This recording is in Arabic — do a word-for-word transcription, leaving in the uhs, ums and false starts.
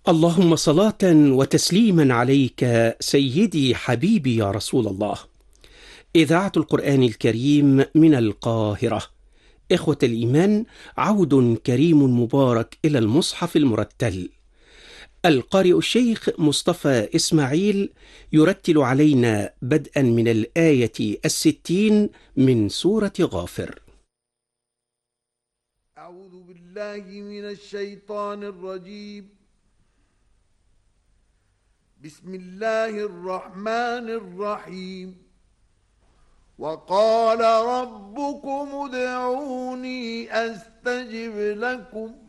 اللهم صلاة وتسليما عليك سيدي حبيبي يا رسول الله. إذاعة القرآن الكريم من القاهرة. إخوة الإيمان، عود كريم مبارك إلى المصحف المرتل. القارئ الشيخ مصطفى إسماعيل يرتل علينا بدءا من الآية الستين من سورة غافر. أعوذ بالله من الشيطان الرجيم. بسم الله الرحمن الرحيم. وقال ربكم ادعوني أستجب لكم